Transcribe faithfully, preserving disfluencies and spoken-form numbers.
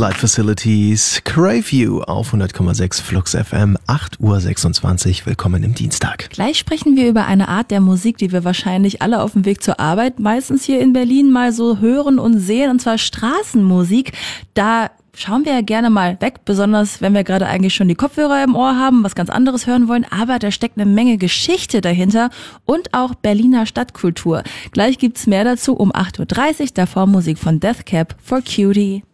Light Facilities, Crave You auf hundert Komma sechs Flux F M, acht Uhr sechsundzwanzig. Willkommen im Dienstag. Gleich sprechen wir über eine Art der Musik, die wir wahrscheinlich alle auf dem Weg zur Arbeit, meistens hier in Berlin, mal so hören und sehen, und zwar Straßenmusik. Da schauen wir ja gerne mal weg, besonders wenn wir gerade eigentlich schon die Kopfhörer im Ohr haben, was ganz anderes hören wollen, aber da steckt eine Menge Geschichte dahinter und auch Berliner Stadtkultur. Gleich gibt's mehr dazu um acht Uhr dreißig, davor Musik von Death Cab for Cutie.